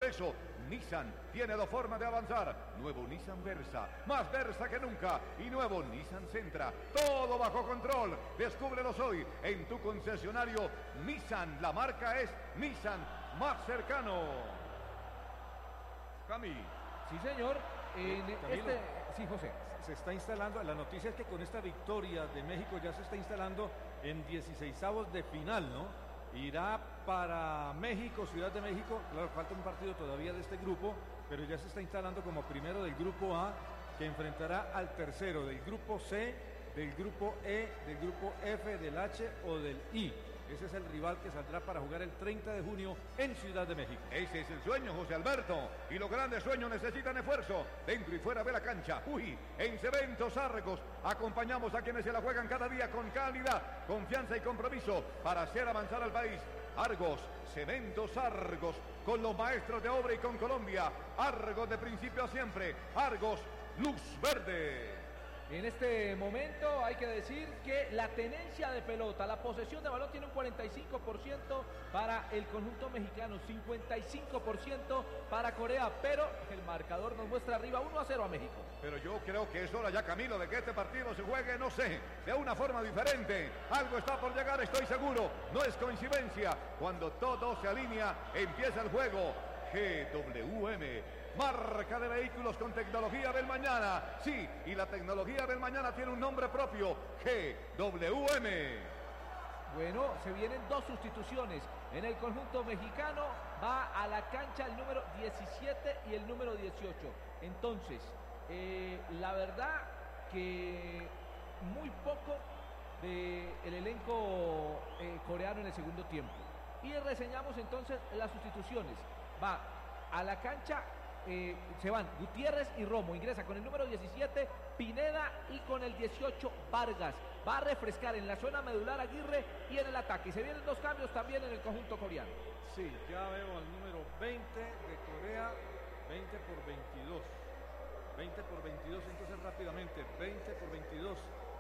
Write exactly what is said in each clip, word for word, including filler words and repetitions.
eso, Nissan tiene dos formas de avanzar. Nuevo Nissan Versa, más Versa que nunca. Y nuevo Nissan Sentra, todo bajo control. Descúbrelos hoy en tu concesionario Nissan. La marca es Nissan, más cercano. Cami. Sí, señor. En Camilo, este... Sí, José. Se está instalando, la noticia es que con esta victoria de México ya se está instalando en dieciseisavos de final, ¿no? Irá para México, Ciudad de México, claro, falta un partido todavía de este grupo, pero ya se está instalando como primero del grupo A, que enfrentará al tercero del grupo C, del grupo E, del grupo F, del H o del I. Ese es el rival que saldrá para jugar el treinta de junio en Ciudad de México. Ese es el sueño, José Alberto. Y los grandes sueños necesitan esfuerzo, dentro y fuera de la cancha. Uy, en Cementos Argos acompañamos a quienes se la juegan cada día con calidad, confianza y compromiso para hacer avanzar al país. Argos, Cementos Argos, con los maestros de obra y con Colombia. Argos de principio a siempre. Argos, luz verde. En este momento hay que decir que la tenencia de pelota, la posesión de balón tiene un cuarenta y cinco por ciento para el conjunto mexicano, cincuenta y cinco por ciento para Corea, pero el marcador nos muestra arriba uno a cero a México. Pero yo creo que es hora ya, Camilo, de que este partido se juegue, no sé, de una forma diferente. Algo está por llegar, estoy seguro, no es coincidencia. Cuando todo se alinea, empieza el juego. G W M, marca de vehículos con tecnología del mañana. Sí, y la tecnología del mañana tiene un nombre propio, G W M. Bueno, se vienen dos sustituciones en el conjunto mexicano. Va a la cancha el número diecisiete y el número dieciocho. Entonces, eh, la verdad que muy poco del elenco eh, coreano en el segundo tiempo. Y reseñamos entonces las sustituciones. Va a la cancha, eh, se van Gutiérrez y Romo. Ingresa con el número diecisiete Pineda y con el dieciocho Vargas. Va a refrescar en la zona medular Aguirre y en el ataque. Y se vienen dos cambios también en el conjunto coreano. Sí, ya veo al número veinte de Corea, veinte por veintidós. veinte por veintidós, entonces rápidamente, veinte por veintidós.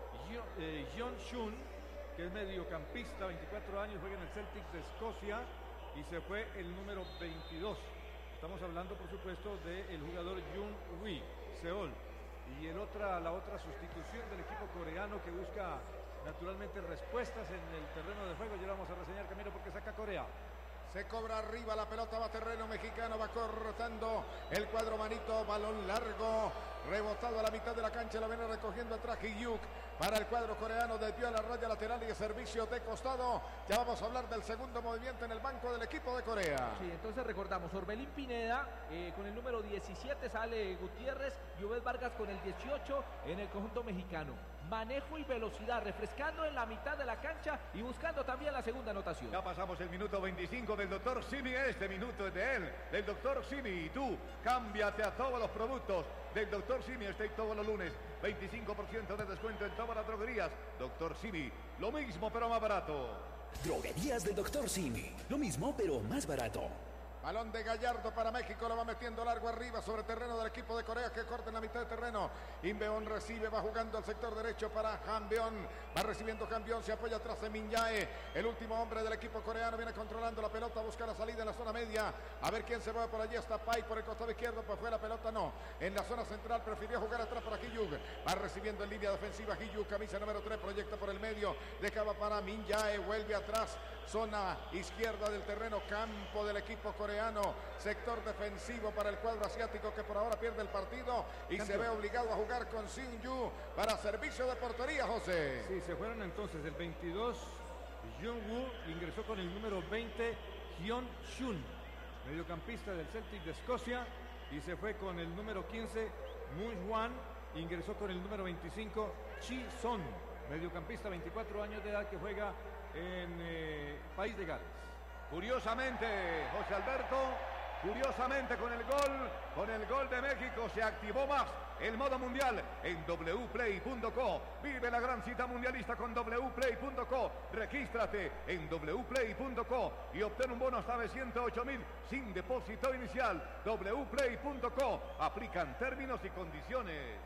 Jeon Shun, que es mediocampista, veinticuatro años, juega en el Celtic de Escocia. Y se fue el número veintidós. Estamos hablando, por supuesto, del jugador Jung Wi, Seol. Y el otra, la otra sustitución del equipo coreano que busca, naturalmente, respuestas en el terreno de juego. Ya lo vamos a reseñar, Camilo, porque saca Corea. Se cobra arriba, la pelota va a terreno mexicano, va cortando el cuadro manito, balón largo, rebotado a la mitad de la cancha, lo viene recogiendo atrás Hiyuk para el cuadro coreano, desvió a la raya lateral y de servicio de costado. Ya vamos a hablar del segundo movimiento en el banco del equipo de Corea. Sí, entonces recordamos, Orbelín Pineda eh, con el número diecisiete, sale Gutiérrez, Yubel Vargas con el dieciocho en el conjunto mexicano. Manejo y velocidad, refrescando en la mitad de la cancha y buscando también la segunda anotación. Ya pasamos el minuto veinticinco del doctor Simi, este minuto es de él, del doctor Simi. Y tú, cámbiate a todos los productos del doctor Simi, este todos los lunes, veinticinco por ciento de descuento en todas las droguerías. doctor Simi, lo mismo pero más barato. Droguerías del doctor Simi, lo mismo pero más barato. Balón de Gallardo para México, lo va metiendo largo arriba sobre terreno del equipo de Corea que corta en la mitad de terreno. Inbeon recibe, va jugando al sector derecho para Hambeon, va recibiendo Hambeon, se apoya atrás de Min Jae, el último hombre del equipo coreano, viene controlando la pelota, busca la salida en la zona media, a ver quién se mueve por allí, está Pai por el costado izquierdo, pues fue la pelota, no, en la zona central prefirió jugar atrás para Hiyuk, va recibiendo en línea defensiva Hiyuk, camisa número tres, proyecta por el medio, dejaba para Min Jae, vuelve atrás, zona izquierda del terreno, campo del equipo coreano. Coreano, sector defensivo para el cuadro asiático que por ahora pierde el partido y Campeón. Se ve obligado a jugar con Sin Yu para servicio de portería, José. Sí, se fueron entonces el veintidós, Jung-woo ingresó con el número veinte, Hyun Shun, mediocampista del Celtic de Escocia, y se fue con el número quince, Moon Hwan, ingresó con el número veinticinco, Chi Son, mediocampista, veinticuatro años de edad, que juega en eh, País de Gales. Curiosamente, José Alberto, curiosamente con el gol, con el gol de México se activó más el modo mundial en w play punto co. Vive la gran cita mundialista con w play punto co. Regístrate en w play punto co y obtén un bono hasta de ciento ocho mil sin depósito inicial. w play punto co. Aplican términos y condiciones.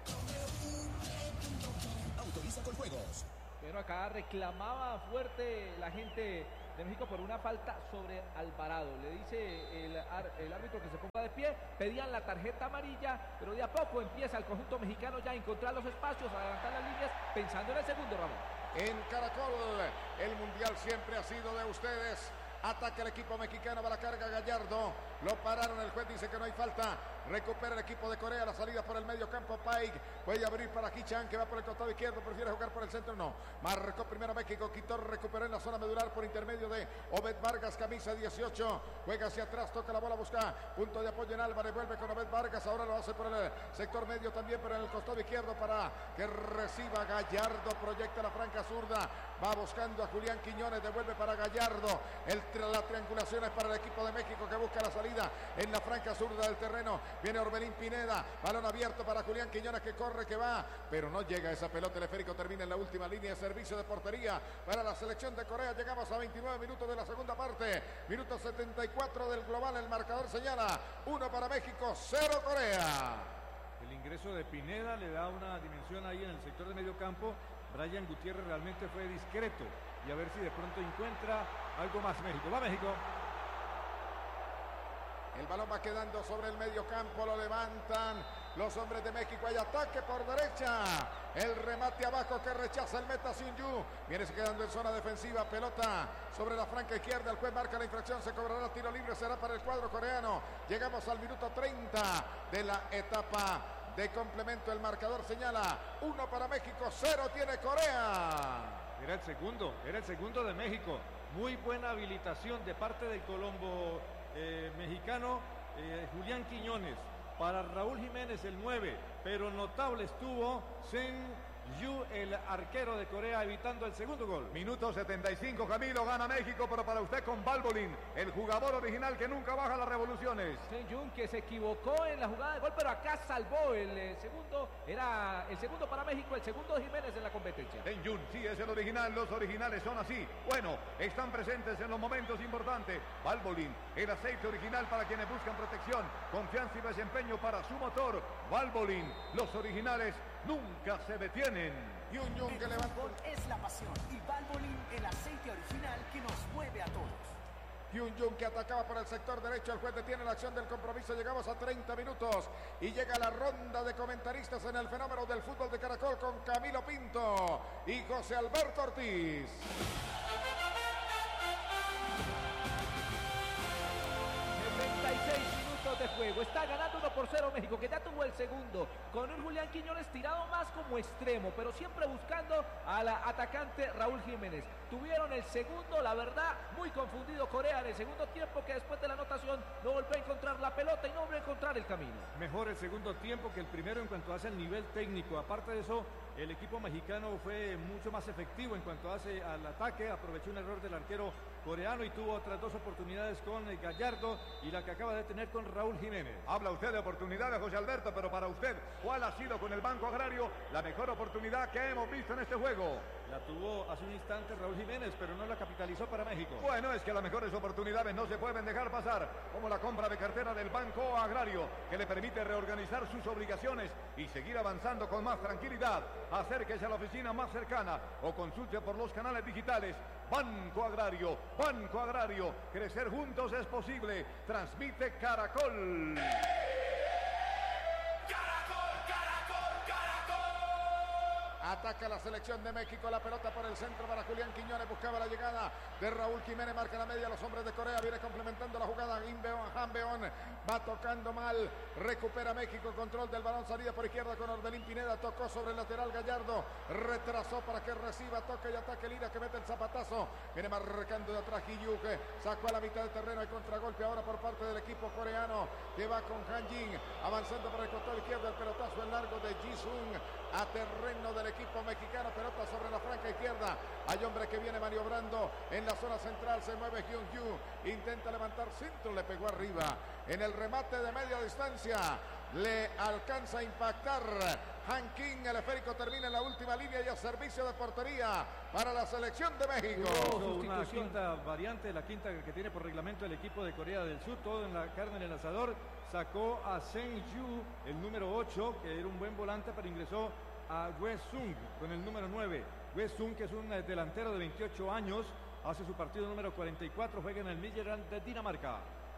Autoriza con juegos. Pero acá reclamaba fuerte la gente de México por una falta sobre Alvarado. Le dice el, el árbitro que se ponga de pie, pedían la tarjeta amarilla, pero de a poco empieza el conjunto mexicano ya a encontrar los espacios, a adelantar las líneas, pensando en el segundo, Ramón. En Caracol, el Mundial siempre ha sido de ustedes. Ataca el equipo mexicano, va la carga Gallardo. Lo pararon, el juez dice que no hay falta. Recupera el equipo de Corea, la salida por el medio campo. Paik puede abrir para Hee-chan, que va por el costado izquierdo, prefiere jugar por el centro, no. Marcó primero México, quitó, recuperó en la zona medular por intermedio de Obed Vargas, camisa dieciocho. Juega hacia atrás, toca la bola, busca punto de apoyo en Álvarez, vuelve con Obed Vargas, ahora lo hace por el sector medio también, pero en el costado izquierdo para que reciba Gallardo, proyecta la franca zurda, va buscando a Julián Quiñones, devuelve para Gallardo. El, la triangulación es para el equipo de México que busca la salida en la franca zurda del terreno. Viene Orbelín Pineda, balón abierto para Julián Quiñones que corre, que va, pero no llega esa pelota. El esférico termina en la última línea de servicio de portería para la selección de Corea. Llegamos a veintinueve minutos de la segunda parte, minuto setenta y cuatro del global. El marcador señala uno para México, cero Corea. El ingreso de Pineda le da una dimensión ahí en el sector de medio campo. Brian Gutiérrez realmente fue discreto y a ver si de pronto encuentra algo más México. Va México. El balón va quedando sobre el medio campo, lo levantan los hombres de México. Hay ataque por derecha, el remate abajo que rechaza el meta Sin-yu. Viene se quedando en zona defensiva, pelota sobre la franca izquierda. El juez marca la infracción, se cobrará tiro libre, será para el cuadro coreano. Llegamos al minuto treinta de la etapa de complemento. El marcador señala uno para México, cero tiene Corea. Era el segundo, era el segundo de México. Muy buena habilitación de parte del Colombo eh, mexicano eh, Julián Quiñones. Para Raúl Jiménez el nueve, pero notable estuvo Sen-yu, el arquero de Corea, evitando el segundo gol. Minuto setenta y cinco, Camilo, gana México, pero para usted con Valbolín, el jugador original que nunca baja las revoluciones. Sen-yu que se equivocó en la jugada de gol, pero acá salvó el eh, segundo, era el segundo para México, el segundo de Jiménez en la competencia. Sen-yu, sí es el original, los originales son así. Bueno, están presentes en los momentos importantes. Valbolín, el aceite original para quienes buscan protección, confianza y desempeño para su motor. Valbolín, los originales nunca se detienen. Hyun-jung que El levanta. fútbol es la pasión y Valvoline, el aceite original que nos mueve a todos. Hyun-jung que atacaba por el sector derecho. El juez detiene la acción del compromiso. Llegamos a treinta minutos y llega la ronda de comentaristas en el fenómeno del fútbol de Caracol con Camilo Pinto y José Alberto Ortiz. setenta y seis minutos de juego, está ganando uno por cero México, que ya tuvo el segundo, con un Julián Quiñones tirado más como extremo, pero siempre buscando a la atacante Raúl Jiménez. Tuvieron el segundo, la verdad, muy confundido Corea en el segundo tiempo, que después de la anotación no volvió a encontrar la pelota y no volvió a encontrar el camino. Mejor el segundo tiempo que el primero en cuanto hace el nivel técnico. Aparte de eso, el equipo mexicano fue mucho más efectivo en cuanto hace al ataque, aprovechó un error del arquero coreano y tuvo otras dos oportunidades con Gallardo y la que acaba de tener con Raúl Jiménez. Habla usted de oportunidades, José Alberto, pero para usted, ¿cuál ha sido con el Banco Agrario la mejor oportunidad que hemos visto en este juego? La tuvo hace un instante Raúl Jiménez, pero no la capitalizó para México. Bueno, es que las mejores oportunidades no se pueden dejar pasar, como la compra de cartera del Banco Agrario, que le permite reorganizar sus obligaciones y seguir avanzando con más tranquilidad. Acérquese a la oficina más cercana o consulte por los canales digitales. Banco Agrario, Banco Agrario, crecer juntos es posible. Transmite Caracol. Ataca la selección de México, la pelota por el centro para Julián Quiñones, buscaba la llegada de Raúl Jiménez, marca la media, los hombres de Corea, viene complementando la jugada, Inbeon, Hanbeon, va tocando mal, recupera México, control del balón, salida por izquierda con Orbelín Pineda, tocó sobre el lateral Gallardo, retrasó para que reciba, toque y ataque Lira que mete el zapatazo, viene marcando de atrás Hee-yu, que sacó a la mitad del terreno, el contragolpe ahora por parte del equipo coreano, que va con Han-jin, avanzando por el costado izquierdo, el pelotazo en largo de Ji-sung, a terreno del equipo mexicano, pelota sobre la franca izquierda, hay hombre que viene maniobrando en la zona central, se mueve Hyun-jung, intenta levantar cinto, le pegó arriba, en el remate de media distancia, le alcanza a impactar Han King, el esférico termina en la última línea y a servicio de portería para la selección de México. Oh, una quinta variante, la quinta que tiene por reglamento el equipo de Corea del Sur, todo en la carne en el asador, sacó a Sen-yu, el número ocho, que era un buen volante, pero ingresó a Wee-sung con el número nueve. Wee-sung, que es un delantero de veintiocho años, hace su partido número cuarenta y cuatro, juega en el Midtjylland de Dinamarca.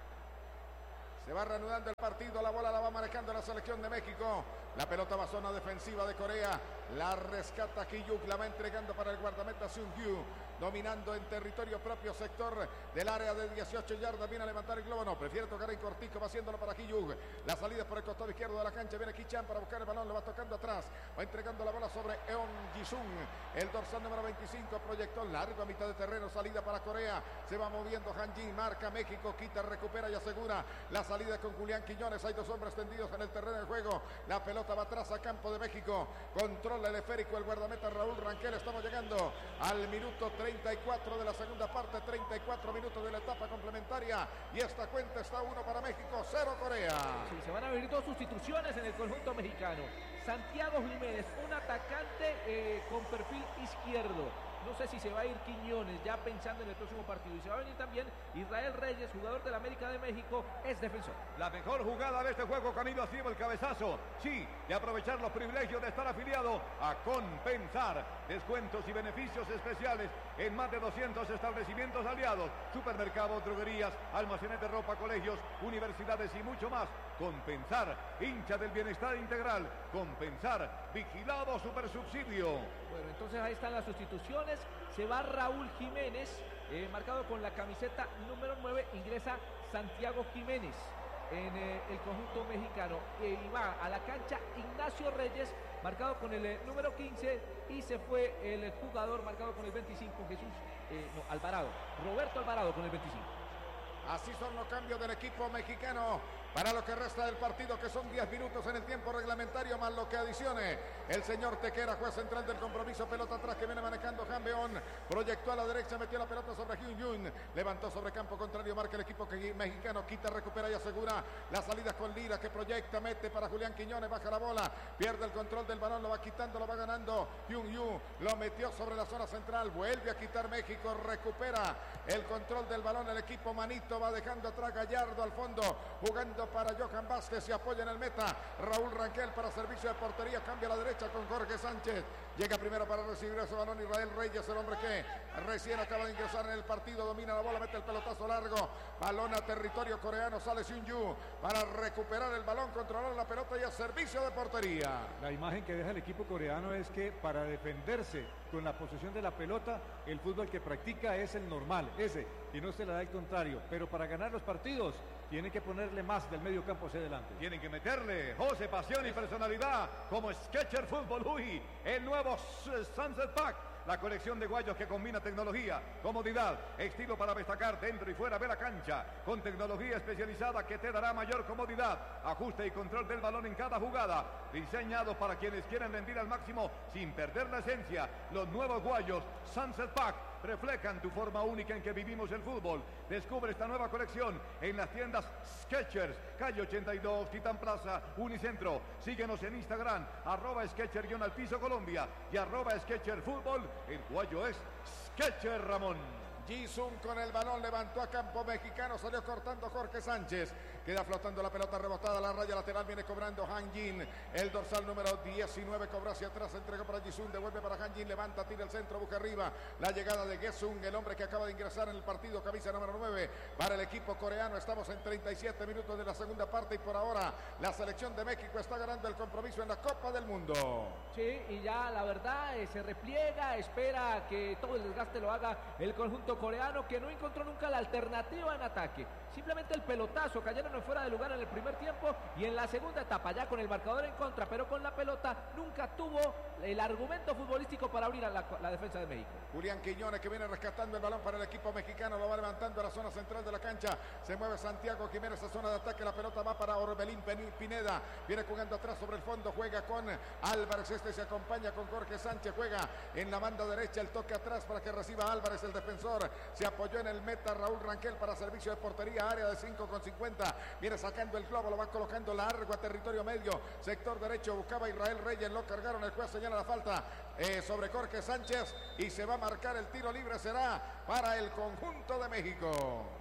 Se va reanudando el partido, la bola la va manejando la selección de México. La pelota va a zona defensiva de Corea. La rescata Ki-Yuk, la va entregando para el guardameta Seung-Yu. Dominando en territorio propio, sector del área de dieciocho yardas. Viene a levantar el globo, no, prefiere tocar en cortico, va haciéndolo para Ki-Yuk. La salida por el costado izquierdo de la cancha. Viene Ki-Chan para buscar el balón, lo va tocando atrás. Va entregando la bola sobre Eon Ji-sung. El dorsal número veinticinco proyectó largo a mitad de terreno. Salida para Corea. Se va moviendo Han-Jin, marca México, quita, recupera y asegura la salida con Julián Quiñones. Hay dos hombres tendidos en el terreno de juego. La pelota va atrás a campo de México. Controla el esférico el guardameta Raúl Rangel. Estamos llegando al minuto treinta y cuatro de la segunda parte, treinta y cuatro minutos de la etapa complementaria. Y esta cuenta está uno para México, cero Corea. Sí, se van a venir dos sustituciones en el conjunto mexicano. Santiago Jiménez, un atacante eh, con perfil izquierdo. No sé si se va a ir Quiñones ya pensando en el próximo partido. Y se va a venir también Israel Reyes, jugador del América de México, es defensor. La mejor jugada de este juego, Camilo, ha sido el cabezazo. Sí, de aprovechar los privilegios de estar afiliado a Compensar. Descuentos y beneficios especiales en más de doscientos establecimientos aliados. Supermercados, droguerías, almacenes de ropa, colegios, universidades y mucho más. Compensar, hincha del bienestar integral. Compensar, vigilado supersubsidio. Bueno, entonces ahí están las sustituciones. Se va Raúl Jiménez, eh, marcado con la camiseta número nueve. Ingresa Santiago Jiménez en eh, el conjunto mexicano. Eh, y va a la cancha Ignacio Reyes, marcado con el eh, número quince. Y se fue el jugador marcado con el veinticinco, Jesús, eh, no, Alvarado. Roberto Alvarado con el veinticinco. Así son los cambios del equipo mexicano para lo que resta del partido, que son diez minutos en el tiempo reglamentario, más lo que adicione el señor Tequera, juez central del compromiso. Pelota atrás que viene manejando Hambeón, proyectó a la derecha, metió la pelota sobre Hyun Yun, levantó sobre campo contrario, marca el equipo mexicano, quita, recupera y asegura la salida con Lira, que proyecta, mete para Julián Quiñones, baja la bola, pierde el control del balón, lo va quitando, lo va ganando Hyun Yu, lo metió sobre la zona central, vuelve a quitar México, recupera el control del balón el equipo manito, va dejando atrás Gallardo al fondo, jugando para Johan Vázquez, se apoya en el meta Raúl Rangel para servicio de portería, cambia a la derecha con Jorge Sánchez, llega primero para recibir ese balón Israel Reyes, el hombre que recién acaba de ingresar en el partido, domina la bola, mete el pelotazo largo, balón a territorio coreano, sale Seung-Yu para recuperar el balón, controlar la pelota y a servicio de portería. La imagen que deja el equipo coreano es que para defenderse con la posesión de la pelota, el fútbol que practica es el normal, ese, y no se le da el contrario, pero para ganar los partidos tienen que ponerle más del medio campo hacia adelante. Tienen que meterle, José, pasión y personalidad, como Sketcher Fútbol Uy, el nuevo Sunset Pack. La colección de guayos que combina tecnología, comodidad, estilo para destacar dentro y fuera de la cancha, con tecnología especializada que te dará mayor comodidad, ajuste y control del balón en cada jugada, diseñados para quienes quieren rendir al máximo sin perder la esencia. Los nuevos guayos Sunset Pack reflejan tu forma única en que vivimos el fútbol. Descubre esta nueva colección en las tiendas Skechers, calle ochenta y dos, Titán Plaza, Unicentro. Síguenos en Instagram, arroba Sketcher-al piso Colombia y arroba Sketcher Fútbol. El guayo es Sketcher Ramón. Ji-sung con el balón, levantó a campo mexicano, salió cortando Jorge Sánchez, queda flotando la pelota rebotada a la raya lateral, viene cobrando Han-Jin, el dorsal número diecinueve, cobró hacia atrás, entregó para Ji-sung, devuelve para Han-Jin, levanta, tira el centro, busca arriba, la llegada de Ge-sung, el hombre que acaba de ingresar en el partido, camisa número nueve para el equipo coreano. Estamos en treinta y siete minutos de la segunda parte y por ahora la selección de México está ganando el compromiso en la Copa del Mundo. Sí, y ya la verdad eh, se repliega, espera que todo el desgaste lo haga el conjunto coreano, que no encontró nunca la alternativa en ataque. Simplemente el pelotazo, cayeron fuera de lugar en el primer tiempo y en la segunda etapa ya con el marcador en contra, pero con la pelota nunca tuvo el argumento futbolístico para abrir a la, la defensa de México. Julián Quiñones que viene rescatando el balón para el equipo mexicano, lo va levantando a la zona central de la cancha, se mueve Santiago Jiménez a zona de ataque, la pelota va para Orbelín Pineda, viene jugando atrás sobre el fondo, juega con Álvarez, este se acompaña con Jorge Sánchez, juega en la banda derecha, el toque atrás para que reciba Álvarez, el defensor, se apoyó en el meta Raúl Rangel para servicio de portería, área de cinco con cincuenta, viene sacando el globo, lo va colocando largo a territorio medio, sector derecho, buscaba Israel Reyes, lo cargaron, el juez señala la falta eh, sobre Jorge Sánchez y se va a marcar el tiro libre, será para el conjunto de México.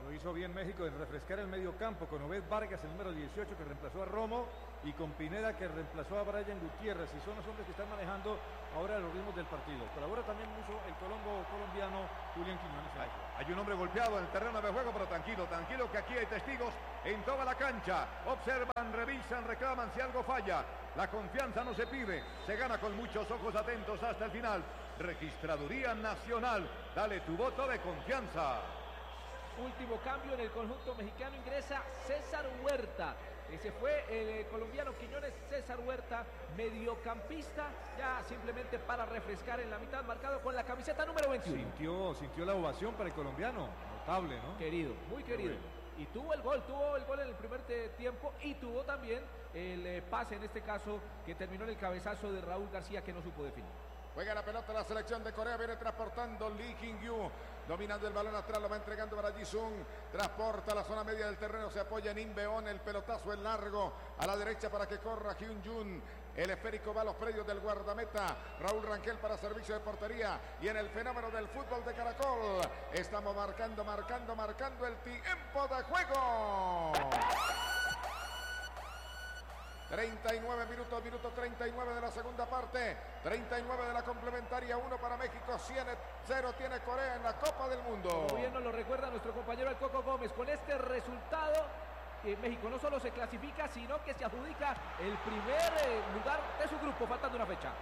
Lo hizo bien México en refrescar el medio campo con Obed Vargas, el número dieciocho, que reemplazó a Romo, y con Pineda, que reemplazó a Brian Gutiérrez, y son los hombres que están manejando ahora los ritmos del partido. Colabora también mucho el colombo colombiano Julián Quiñones. Hay, hay un hombre golpeado en el terreno de juego, pero tranquilo, tranquilo, que aquí hay testigos en toda la cancha. Observan, revisan, reclaman si algo falla. La confianza no se pide, se gana con muchos ojos atentos hasta el final. Registraduría Nacional, dale tu voto de confianza. Último cambio en el conjunto mexicano, ingresa César Huerta. Ese fue el eh, colombiano Quiñones. César Huerta, mediocampista, ya simplemente para refrescar en la mitad, marcado con la camiseta número veintiuno. Sintió, sintió la ovación para el colombiano, notable, ¿no? Querido, muy querido. Y tuvo el gol, tuvo el gol en el primer tiempo y tuvo también el eh, pase, en este caso, que terminó en el cabezazo de Raúl García, que no supo definir. Juega la pelota la selección de Corea, viene transportando Lee Jin-yu, dominando el balón atrás, lo va entregando para Ji-sung, transporta la zona media del terreno, se apoya en Inbeon, el pelotazo es largo, a la derecha para que corra Hyun-jun, el esférico va a los predios del guardameta, Raúl Rangel para servicio de portería, y en el fenómeno del fútbol de Caracol, estamos marcando, marcando, marcando el tiempo de juego. treinta y nueve minutos, minuto treinta y nueve de la segunda parte, treinta y nueve de la complementaria, uno para México, cero tiene Corea en la Copa del Mundo. Como bien nos lo recuerda nuestro compañero el Coco Gómez, con este resultado eh, México no solo se clasifica, sino que se adjudica el primer eh, lugar de su grupo, faltando una fecha.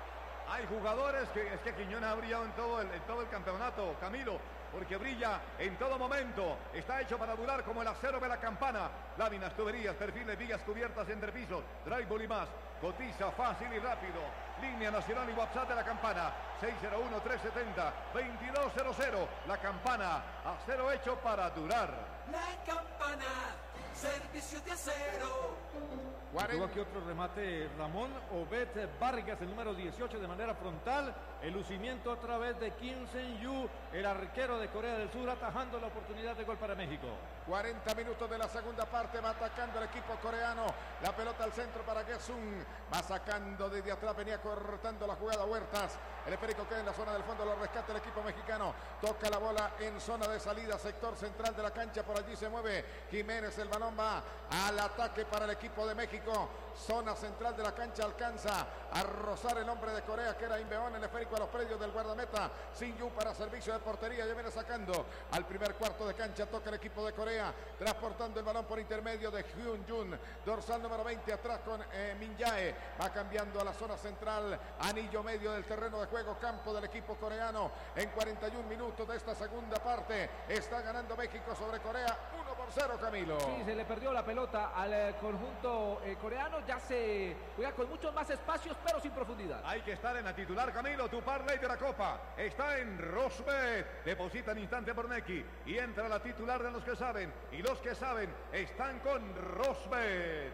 Hay jugadores que es que Quiñones ha brillado en todo el, en todo el campeonato, Camilo, porque brilla en todo momento. Está hecho para durar como el acero de la campana. Láminas, tuberías, perfiles, vigas cubiertas, entrepisos, drywall y más. Cotiza fácil y rápido. Línea nacional y WhatsApp de la campana. seis cero uno, tres siete cero, dos dos cero cero. La campana, acero hecho para durar. La campana, servicio de acero. Tuvo aquí otro remate Ramón Obed Vargas, el número dieciocho, de manera frontal. El lucimiento otra vez de Kim Sen-yu, el arquero de Corea del Sur, atajando la oportunidad de gol para México. cuarenta minutos de la segunda parte, va atacando el equipo coreano. La pelota al centro para Gesung, va sacando desde atrás, venía cortando la jugada Huertas. El esférico queda en la zona del fondo, lo rescata el equipo mexicano. Toca la bola en zona de salida, sector central de la cancha, por allí se mueve Jiménez, el balón va al ataque para el equipo de México. Zona central de la cancha, alcanza a rozar el hombre de Corea, que era Inbeon, el esférico a los predios del guardameta. Sin-yu para servicio de portería, ya viene sacando al primer cuarto de cancha, toca el equipo de Corea, transportando el balón por intermedio de Hyun-jun, dorsal número veinte, atrás con eh, Min Jae, va cambiando a la zona central, anillo medio del terreno de juego, campo del equipo coreano. En cuarenta y un minutos de esta segunda parte, está ganando México sobre Corea, uno por cero, Camilo. Sí, se le perdió la pelota al eh, conjunto eh, coreano, ya se juega con muchos más espacios, pero sin profundidad. Hay que estar en la titular, Camilo, tu parlay de la Copa. Está en Rosbet. Deposita en instante por Neki y entra la titular de los que saben. Y los que saben están con Rosbet.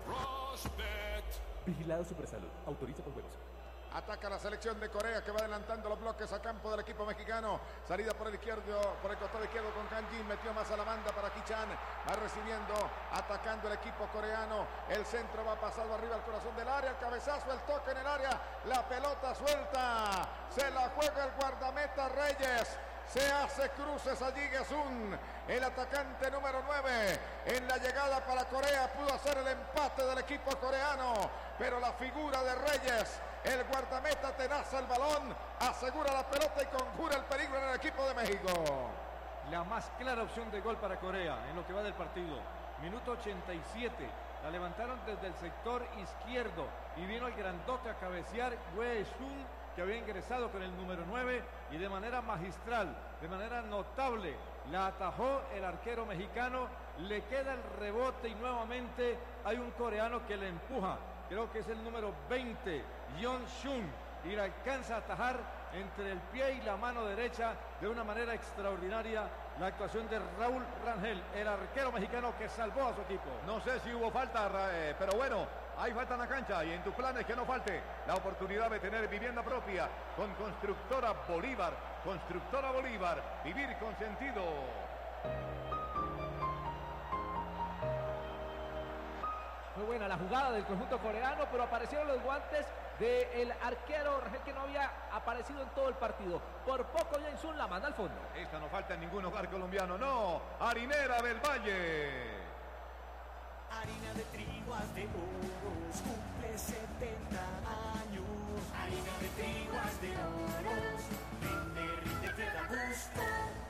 Rosbet. Vigilado Supersalud. Autoriza con juegos. Ataca la selección de Corea, que va adelantando los bloques a campo del equipo mexicano. Salida por el izquierdo, por el costado izquierdo con Kanjin, metió más a la banda para Kichan. Va recibiendo, atacando el equipo coreano. El centro va pasado arriba al corazón del área, el cabezazo, el toque en el área, la pelota suelta. Se la juega el guardameta Reyes. Se hace cruces allí Gesung, el atacante número nueve. En la llegada para Corea pudo hacer el empate del equipo coreano, pero la figura de Reyes, el guardameta, tenaza el balón, asegura la pelota y conjura el peligro en el equipo de México. La más clara opción de gol para Corea en lo que va del partido. Minuto ochenta y siete. La levantaron desde el sector izquierdo y vino el grandote a cabecear Wei Shun, que había ingresado con el número nueve, y de manera magistral, de manera notable, la atajó el arquero mexicano. Le queda el rebote y nuevamente hay un coreano que le empuja. Creo que es el número veinte, Yeon Shun, y la alcanza a atajar entre el pie y la mano derecha de una manera extraordinaria. La actuación de Raúl Rangel, el arquero mexicano que salvó a su equipo. No sé si hubo falta, eh, pero bueno, hay falta en la cancha y en tus planes que no falte la oportunidad de tener vivienda propia con Constructora Bolívar. Constructora Bolívar, vivir con sentido. Muy buena la jugada del conjunto coreano, pero aparecieron los guantes del arquero Rangel, que no había aparecido en todo el partido. Por poco Jason la manda al fondo. Esta no falta en ningún hogar colombiano, no. Harinera del Valle. Harina de trigo haz de oros, cumple setenta años. Harina de trigo haz de oros, rinde, rinde, te da gusto.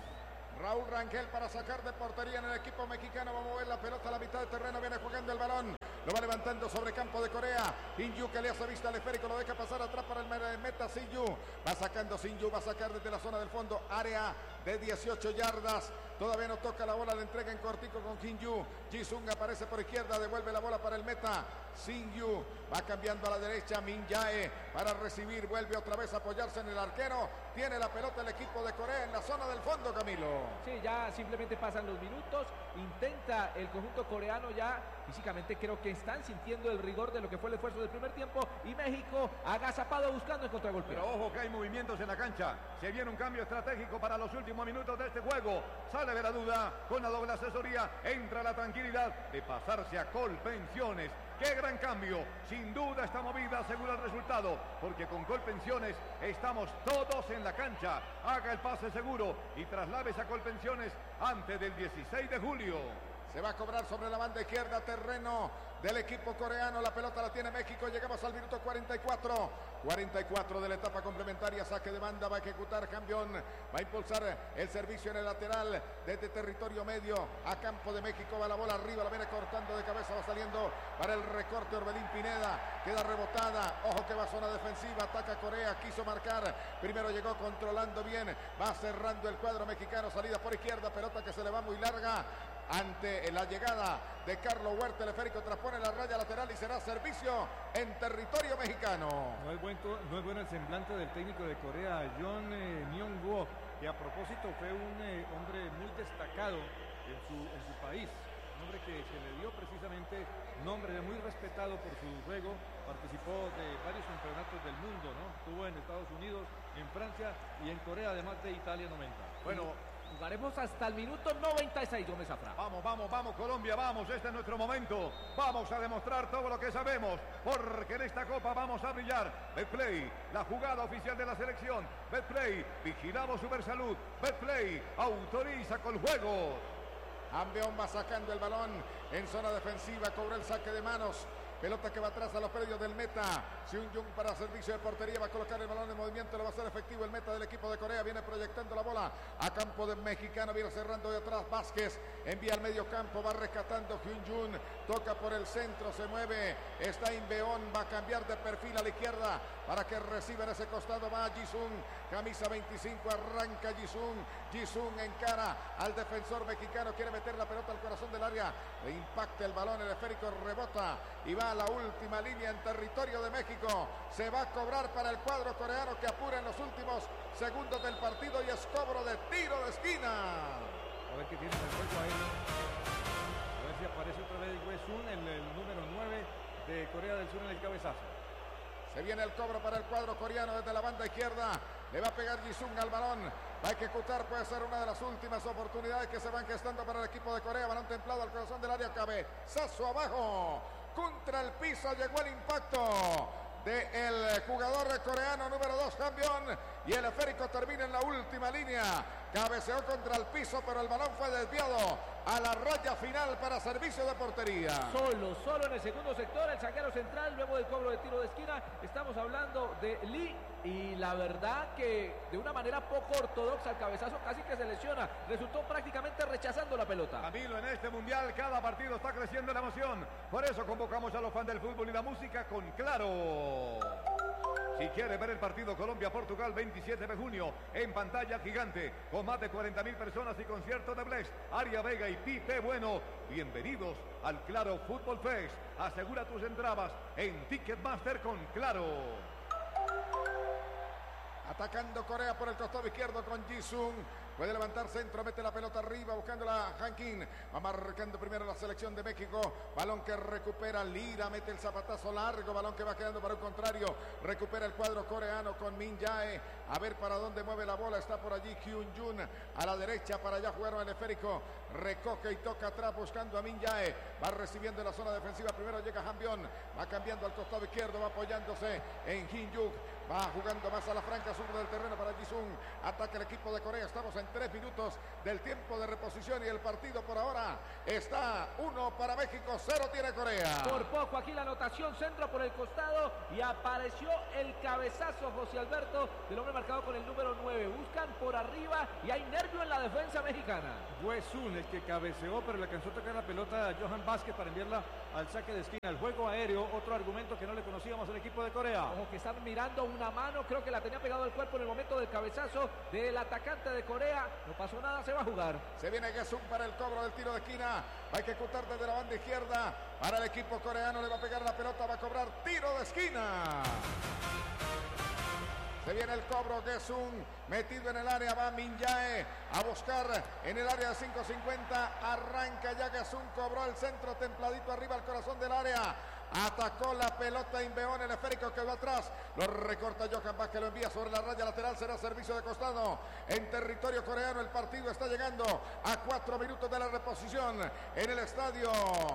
Raúl Rangel para sacar de portería en el equipo mexicano. Va a mover la pelota a la mitad del terreno. Viene jugando el balón. Lo va levantando sobre campo de Corea. Sinju, que le hace vista al esférico. Lo deja pasar atrás para el meta Sinju. Va sacando Sinju. Va a sacar desde la zona del fondo. Área de dieciocho yardas. Todavía no toca la bola. La entrega en cortico con Sinju. Jisung aparece por izquierda. Devuelve la bola para el meta. Sinju va cambiando a la derecha. Min Jae para recibir. Vuelve otra vez a apoyarse en el arquero. Tiene la pelota el equipo de Corea en la zona del fondo, Camilo. Sí, ya simplemente pasan los minutos. Intenta el conjunto coreano ya. Físicamente creo que están sintiendo el rigor de lo que fue el esfuerzo del primer tiempo. Y México agazapado buscando el contragolpe. Pero ojo que hay movimientos en la cancha. Se viene un cambio estratégico para los últimos minutos de este juego. Sale de la duda con la doble asesoría. Entra la tranquilidad de pasarse a Colpensiones. ¡Qué gran cambio! Sin duda esta movida asegura el resultado, porque con Colpensiones estamos todos en la cancha. Haga el pase seguro y traslades a Colpensiones antes del dieciséis de julio. Se va a cobrar sobre la banda izquierda, terreno del equipo coreano. La pelota la tiene México. Llegamos al minuto cuarenta y cuatro. cuarenta y cuatro de la etapa complementaria. Saque de banda. Va a ejecutar Cambión. Va a impulsar el servicio en el lateral desde territorio medio a campo de México. Va la bola arriba. La viene cortando de cabeza. Va saliendo para el recorte Orbelín Pineda. Queda rebotada. Ojo que va a zona defensiva. Ataca Corea. Quiso marcar. Primero llegó controlando bien. Va cerrando el cuadro mexicano. Salida por izquierda. Pelota que se le va muy larga. Ante la llegada de Carlos Huerta, el esférico transpone la raya lateral y será servicio en territorio mexicano. No es, buen, no es bueno el semblante del técnico de Corea, John eh, Myung-woo, que a propósito fue un eh, hombre muy destacado en su, en su país. Un hombre que se le dio precisamente un hombre muy respetado por su juego. Participó de varios campeonatos del mundo, ¿no? Estuvo en Estados Unidos, en Francia y en Corea, además de Italia noventa. Bueno, jugaremos hasta el minuto noventa y seis, Gómez Zafra. Vamos, vamos, vamos, Colombia, vamos, este es nuestro momento. Vamos a demostrar todo lo que sabemos, porque en esta Copa vamos a brillar. Betplay, la jugada oficial de la selección. Betplay, vigilamos Supersalud. Betplay, autoriza con juegos. Ambeón va sacando el balón en zona defensiva, cobró el saque de manos. Pelota que va atrás a los predios del meta. Seung-jung para servicio de portería. Va a colocar el balón en movimiento. Lo va a hacer efectivo el meta del equipo de Corea. Viene proyectando la bola a campo de mexicano. Viene cerrando de atrás Vázquez. Envía al medio campo. Va rescatando Hyun-jun. Toca por el centro. Se mueve. Está Inbeón. Va a cambiar de perfil a la izquierda para que reciba en ese costado. Va Jisung. Camisa veinticinco. Arranca Jisung. Jisung encara al defensor mexicano. Quiere meter la pelota al corazón del área. Le impacta el balón. El esférico rebota y va a la última línea en territorio de México. Se va a cobrar para el cuadro coreano, que apura en los últimos segundos del partido y es cobro de tiro de esquina. A ver qué tiene el juego ahí. A ver si aparece otra vez Wei-sun, el, el número nueve de Corea del Sur en el cabezazo. Se viene el cobro para el cuadro coreano desde la banda izquierda. Le va a pegar Jisung al balón. Va a ejecutar, puede ser una de las últimas oportunidades que se van gestando para el equipo de Corea. Balón templado al corazón del área. Cabezazo abajo. Contra el piso llegó el impacto del jugador coreano número dos, Cambión, y el esférico termina en la última línea. Cabeceó contra el piso, pero el balón fue desviado a la raya final para servicio de portería. Solo, solo en el segundo sector, el zaguero central, luego del cobro de tiro de esquina. Estamos hablando de Lee, y la verdad que de una manera poco ortodoxa el cabezazo casi que se lesiona. Resultó prácticamente rechazando la pelota. Camilo, en este mundial cada partido está creciendo la emoción. Por eso convocamos a los fans del fútbol y la música con Claro. Si quiere ver el partido Colombia-Portugal veintisiete de junio en pantalla gigante con más de cuarenta mil personas y concierto de Blex, Aria Vega y Pipe Bueno, bienvenidos al Claro Fútbol Fest. Asegura tus entradas en Ticketmaster con Claro. Atacando Corea por el costado izquierdo con Jisung. puede levantar centro, mete la pelota arriba, buscándola Hankin, va marcando primero la selección de México, balón que recupera Lira, mete el zapatazo largo, balón que va quedando para un contrario, recupera el cuadro coreano con Min Jae, a ver para dónde mueve la bola, está por allí Hyun Jun, a la derecha para allá jugaron el esférico, recoge y toca atrás buscando a Min Jae, va recibiendo en la zona defensiva, primero llega Hambion, va cambiando al costado izquierdo, va apoyándose en Hin Yuk, va jugando más a la franca sur del terreno para Jisung, ataca el equipo de Corea, estamos en tres minutos del tiempo de reposición y el partido por ahora está uno para México, cero tiene Corea. Por poco aquí la anotación, centro por el costado y apareció el cabezazo, José Alberto, del hombre marcado con el número nueve, buscan por arriba y hay nervio en la defensa mexicana. Wesun, el que cabeceó, pero le alcanzó a tocar la pelota a Johan Vázquez para enviarla al saque de esquina. El juego aéreo, otro argumento que no le conocíamos al equipo de Corea. Ojo que están mirando una mano, creo que la tenía pegado al cuerpo en el momento del cabezazo del atacante de Corea. No pasó nada, se va a jugar. Se viene Gesung para el cobro del tiro de esquina. Va a ejecutar desde la banda izquierda. Para el equipo coreano le va a pegar la pelota, va a cobrar tiro de esquina. Se viene el cobro, Gesung metido en el área, va Min Jae a buscar en el área de cinco cincuenta, arranca ya Gesung, cobró el centro templadito arriba al corazón del área, atacó la pelota Inbeón, el esférico quedó atrás, lo recorta Johan Vázquez, lo envía sobre la raya lateral, será servicio de costado en territorio coreano. El partido está llegando a cuatro minutos de la reposición en el estadio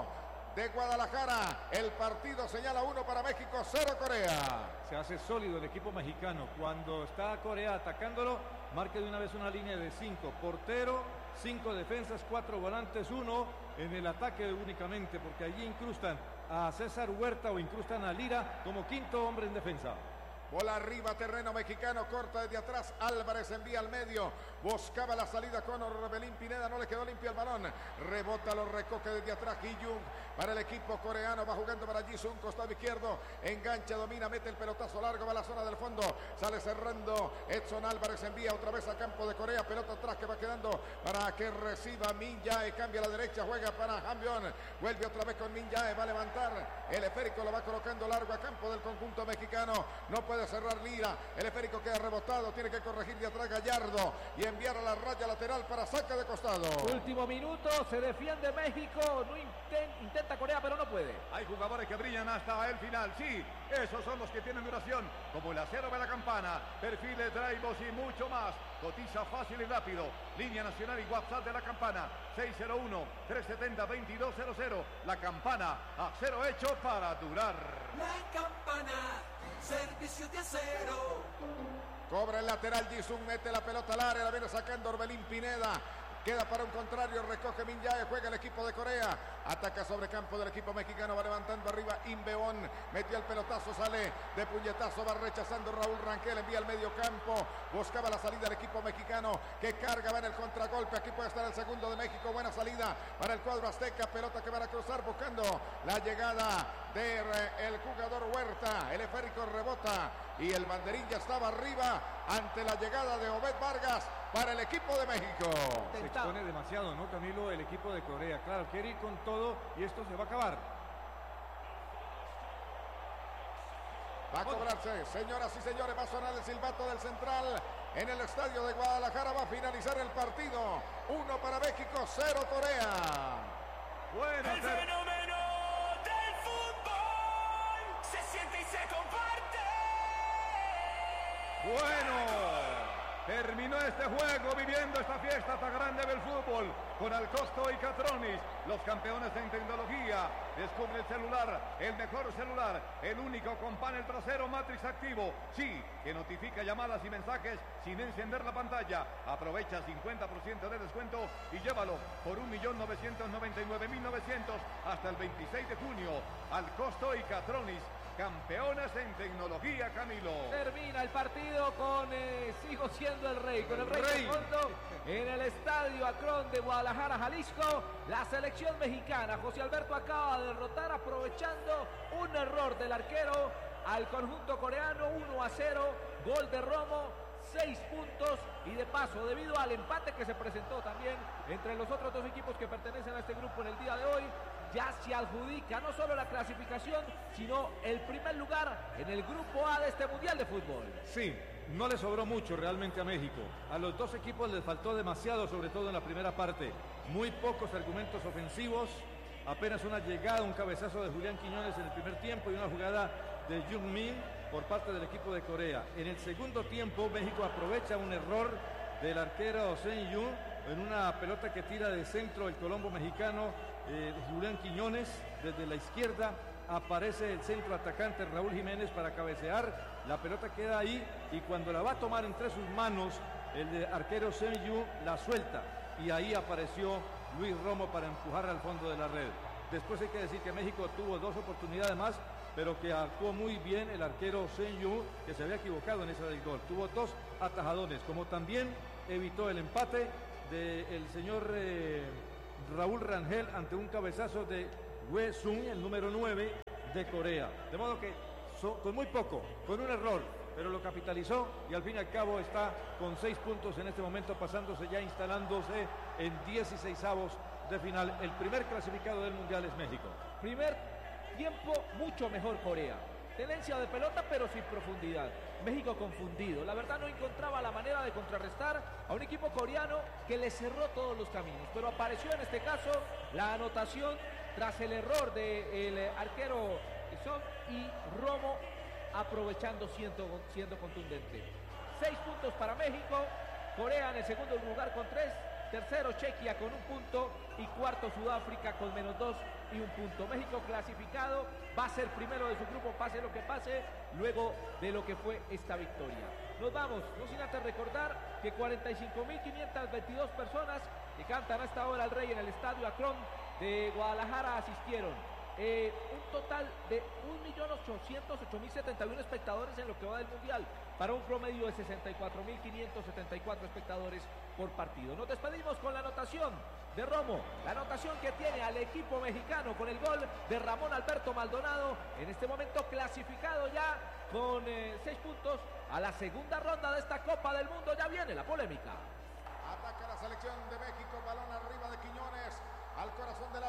de Guadalajara. El partido señala uno para México, cero Corea. Se hace sólido el equipo mexicano. Cuando está Corea atacándolo, marque de una vez una línea de cinco. Portero, cinco defensas, cuatro volantes, uno en el ataque únicamente, porque allí incrustan a César Huerta o incrustan a Lira como quinto hombre en defensa. Bola arriba, terreno mexicano, corta desde atrás, Álvarez envía al medio, buscaba la salida con Orbelín Pineda, no le quedó limpio el balón, rebota, lo recoge desde atrás Hee-jung para el equipo coreano, va jugando para Jisung, costado izquierdo, engancha, domina, mete el pelotazo largo, va a la zona del fondo, sale cerrando, Edson Álvarez envía otra vez a campo de Corea, pelota atrás que va quedando para que reciba Min Jae, cambia a la derecha, juega para Hambion, vuelve otra vez con Min Jae, va a levantar, el esférico lo va colocando largo a campo del conjunto mexicano, no puede cerrar Lira, el esférico queda rebotado, tiene que corregir de atrás Gallardo y enviar a la raya lateral para saque de costado. Último minuto, se defiende México, no intent, intenta Corea pero no puede. Hay jugadores que brillan hasta el final, sí, esos son los que tienen duración, como el acero de la campana, perfiles, drives y mucho más. Cotiza fácil y rápido, línea nacional y WhatsApp de la campana, seis cero uno, tres siete cero, veintidós cero cero, la campana, acero hecho para durar. La campana, servicio de acero. Cobra el lateral, Jisung mete la pelota al área, la viene sacando Orbelín Pineda. Queda para un contrario, recoge Min Jae, juega el equipo de Corea, ataca sobre campo del equipo mexicano, va levantando arriba Inbeón, metió el pelotazo, sale de puñetazo, va rechazando Raúl Rangel, envía al medio campo, buscaba la salida del equipo mexicano, que carga, va en el contragolpe, aquí puede estar el segundo de México, buena salida para el cuadro azteca, pelota que van a cruzar buscando la llegada del jugador Huerta, el esférico rebota y el banderín ya estaba arriba ante la llegada de Obed Vargas para el equipo de México. Se expone demasiado, ¿no, Camilo? El equipo de Corea, claro, quiere ir con todo y esto se va a acabar. Va a cobrarse, señoras y señores, va a sonar el silbato del central en el estadio de Guadalajara, va a finalizar el partido. Uno para México, cero Corea. Bueno, El fenómeno del fútbol se siente y se comparte. Bueno, terminó este juego viviendo esta fiesta tan grande del fútbol con Alcosto y Catronis, los campeones en tecnología. Descubre el celular, el mejor celular, el único con panel trasero Matrix activo. Sí, que notifica llamadas y mensajes sin encender la pantalla. Aprovecha cincuenta por ciento de descuento y llévalo por un millón novecientos noventa y nueve mil novecientos hasta el veintiséis de junio. Alcosto y Catronis, campeones en tecnología, Camilo. Termina el partido con, eh, sigo siendo el rey, con el, el rey, rey. de fondo en el estadio Akron de Guadalajara, Jalisco. La selección mexicana, José Alberto, acaba de derrotar aprovechando un error del arquero al conjunto coreano, uno a cero, gol de Romo, seis puntos y de paso, debido al empate que se presentó también entre los otros dos equipos que pertenecen a este grupo en el día de hoy, ya se adjudica no solo la clasificación, sino el primer lugar en el grupo A de este Mundial de Fútbol. Sí, no le sobró mucho realmente a México. A los dos equipos les faltó demasiado, sobre todo en la primera parte. Muy pocos argumentos ofensivos, apenas una llegada, un cabezazo de Julián Quiñones en el primer tiempo y una jugada de Jung Min por parte del equipo de Corea. En el segundo tiempo, México aprovecha un error del arquero Sen Yun en una pelota que tira de centro el colombo mexicano eh, Julián Quiñones desde la izquierda. Aparece el centro atacante Raúl Jiménez para cabecear, la pelota queda ahí y cuando la va a tomar entre sus manos el de arquero Sen Yun la suelta y ahí apareció Luis Romo para empujar al fondo de la red. Después hay que decir que México tuvo dos oportunidades más, pero que actuó muy bien el arquero Sen Yun, que se había equivocado en esa del gol. Tuvo dos atajadones, como también evitó el empate del señor eh, Raúl Rangel ante un cabezazo de Wei Sun, el número nueve de Corea. De modo que so, con muy poco, con un error, pero lo capitalizó y al fin y al cabo está con seis puntos en este momento, pasándose ya, instalándose en dieciseisavos de final. El primer clasificado del Mundial es México. Primer tiempo mucho mejor Corea. Tenencia de pelota pero sin profundidad. México confundido. La verdad no encontraba la manera de contrarrestar a un equipo coreano que le cerró todos los caminos. Pero apareció en este caso la anotación tras el error del arquero Son y Romo aprovechando siendo, siendo contundente. Seis puntos para México. Corea en el segundo lugar con tres. Tercero Chequia con un punto y cuarto Sudáfrica con menos dos y un punto. México clasificado, va a ser primero de su grupo, pase lo que pase, luego de lo que fue esta victoria. Nos vamos, no sin antes recordar que cuarenta y cinco mil quinientas veintidós personas que cantan hasta ahora al Rey en el Estadio Akron de Guadalajara asistieron. Eh, un total de un millón ochocientos ocho mil setenta y uno espectadores en lo que va del Mundial, para un promedio de sesenta y cuatro mil quinientos setenta y cuatro espectadores por partido. Nos despedimos con la anotación de Romo, la anotación que tiene al equipo mexicano con el gol de Ramón Alberto Maldonado, en este momento clasificado ya con eh, seis puntos a la segunda ronda de esta Copa del Mundo. Ya viene la polémica. Ataca la selección de México, balón arriba de Quiñones, al corazón de la